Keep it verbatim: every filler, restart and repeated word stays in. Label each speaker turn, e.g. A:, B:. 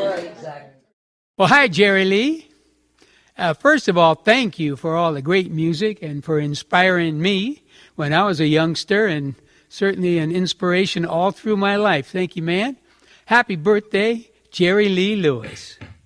A: Well, hi, Jerry Lee. Uh, first of all, thank you for all the great music and for inspiring me when I was a youngster, and certainly an inspiration all through my life. Thank you, man. Happy birthday, Jerry Lee Lewis.